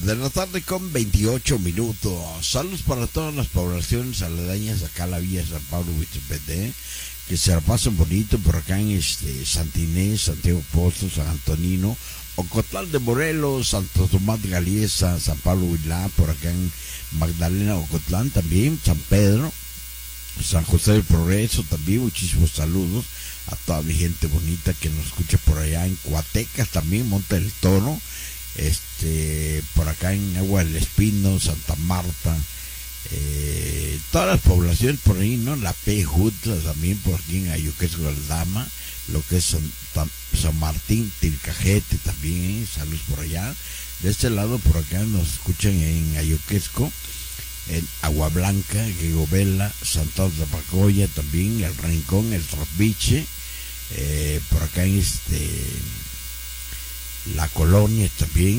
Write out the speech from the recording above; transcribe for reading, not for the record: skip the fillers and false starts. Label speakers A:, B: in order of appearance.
A: de la tarde con 28 minutos. Saludos para todas las poblaciones aledañas acá a la Villa San Pablo Huitzipeté, que se la pasen bonito por acá en Santa Inés, Santiago Pozo, San Antonino, Ocotlán de Morelos, Santo Tomás de Galiesa, San Pablo Huilá, por acá en Magdalena, Ocotlán también, San Pedro, San José del Progreso también. Muchísimos saludos a toda mi gente bonita que nos escucha por allá en Coatecas también, Monte del Toro, por acá en Agua del Espino, Santa Marta, todas las poblaciones por ahí, ¿no? La P. Jutla también por aquí en Ayuquesco Aldama, lo que es San Martín, Tilcajete también, saludos por allá. De este lado por acá nos escuchan en Ayuquesco, en Agua Blanca, Guigobela, Santa Zapacoya también, El Rincón, El Trapiche, por acá en La Colonia también.